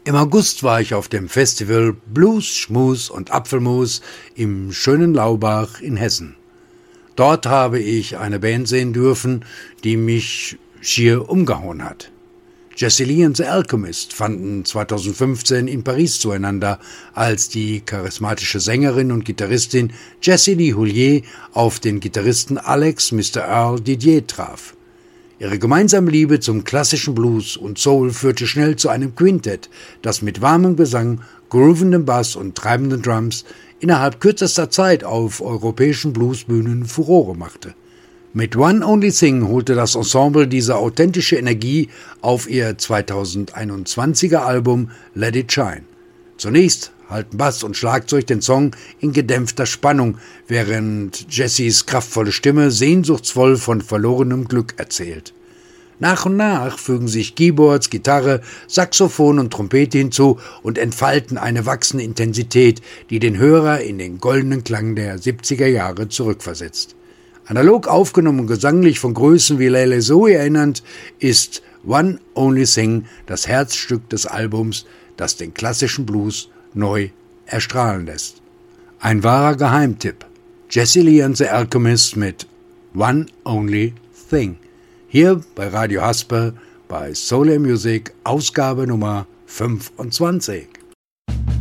Im August war ich auf dem Festival Blues, Schmus und Apfelmus im schönen Laubach in Hessen. Dort habe ich eine Band sehen dürfen, die mich schier umgehauen hat. Jesse Lee and the Alchemist fanden 2015 in Paris zueinander, als die charismatische Sängerin und Gitarristin Jessie Lee Houllier auf den Gitarristen Alex Mr. Earl Didier traf. Ihre gemeinsame Liebe zum klassischen Blues und Soul führte schnell zu einem Quintett, das mit warmem Gesang, groovendem Bass und treibenden Drums innerhalb kürzester Zeit auf europäischen Bluesbühnen Furore machte. Mit One Only Thing holte das Ensemble diese authentische Energie auf ihr 2021er Album Let It Shine. Zunächst halten Bass und Schlagzeug den Song in gedämpfter Spannung, während Jessies kraftvolle Stimme sehnsuchtsvoll von verlorenem Glück erzählt. Nach und nach fügen sich Keyboards, Gitarre, Saxophon und Trompete hinzu und entfalten eine wachsende Intensität, die den Hörer in den goldenen Klang der 70er Jahre zurückversetzt. Analog aufgenommen und gesanglich von Größen wie Leila Zoe erinnernd, ist One Only Thing das Herzstück des Albums, das den klassischen Blues neu erstrahlen lässt. Ein wahrer Geheimtipp. Jesse Lee and the Alchemist mit One Only Thing. Hier bei Radio Hasper bei Solar Music, Ausgabe Nummer 25.